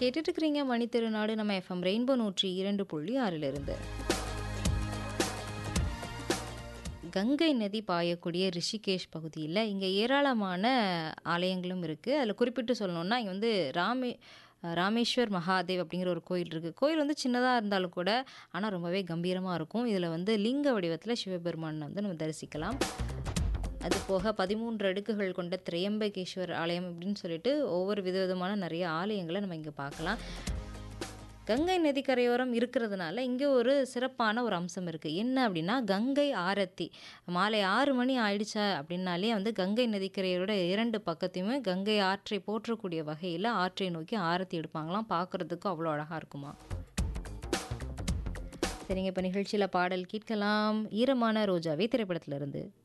கேட்டுட்டு இருக்கிறீங்க மணி திருநாடு நம்ம எஃப்எம் ரெயின்போ 102.6 இருந்து. கங்கை நதி பாயக்கூடிய ரிஷிகேஷ் பகுதியில் இங்கே ஏராளமான ஆலயங்களும் இருக்குது. அதில் குறிப்பிட்டு சொல்லணும்னா இங்கே வந்து ராமேஸ்வர் மகாதேவ் அப்படிங்கிற ஒரு கோயில் இருக்குது. கோயில் வந்து சின்னதாக இருந்தாலும் கூட ஆனால் ரொம்பவே கம்பீரமாக இருக்கும். இதில் வந்து லிங்க வடிவத்தில் சிவபெருமான் வந்து நம்ம தரிசிக்கலாம். அது போக 13 அடுக்குகள் கொண்ட திரையம்பகேஸ்வர் ஆலயம் அப்படின்னு சொல்லிட்டு ஒவ்வொரு விதவிதமான நிறைய ஆலயங்களை நம்ம இங்கே பார்க்கலாம். கங்கை நதிக்கரையோரம் இருக்கிறதுனால இங்கே ஒரு சிறப்பான ஒரு அம்சம் இருக்குது. என்ன அப்படின்னா கங்கை ஆரத்தி. மாலை 6 மணி ஆயிடுச்சா அப்படின்னாலே வந்து கங்கை நதிக்கரையோட 2 பக்கத்தையுமே கங்கை ஆற்றை போற்றக்கூடிய வகையில் ஆற்றை நோக்கி ஆரத்தி எடுப்பாங்களாம். பார்க்குறதுக்கு அவ்வளோ அழகாக இருக்குமா. சரிங்க, இப்போ நிகழ்ச்சியில் பாடல் கேட்கலாம். ஈரமான ரோஜாவே திரைப்படத்திலிருந்து.